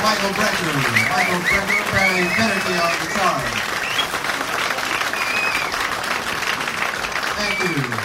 Michael Brecker. Michael Brecker playing Benedict on guitar. Thank you.